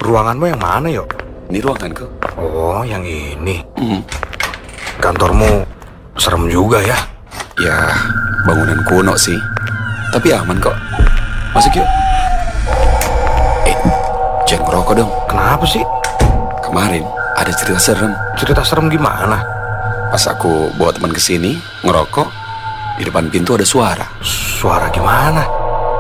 Ruanganmu yang mana, Yok? Ini ruanganku. Oh, yang ini. Kantormu serem juga ya? Ya, bangunan kuno sih. Tapi aman kok. Masuk yuk. Jangan ngerokok dong. Kenapa sih? Kemarin ada cerita serem. Cerita serem gimana? Pas aku bawa teman ke sini ngerokok, di depan pintu ada suara. Suara gimana?